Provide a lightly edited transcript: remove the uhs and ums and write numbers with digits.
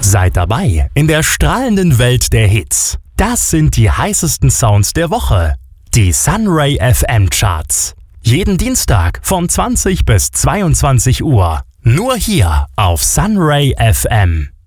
Seid dabei in der strahlenden Welt der Hits. Das sind die heißesten Sounds der Woche. Die Sunray FM Charts. Jeden Dienstag von 20 bis 22 Uhr. Nur hier auf Sunray FM.